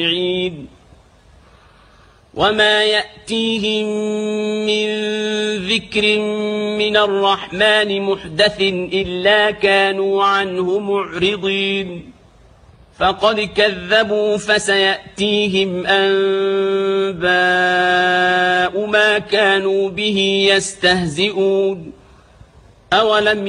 وما يأتيهم من ذكر من الرحمن محدث إلا كانوا عنه معرضين فقد كذبوا فسيأتيهم أنباء ما كانوا به يستهزئون أولم